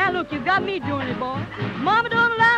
Now, look, you got me doing it, boy. Mama don't allow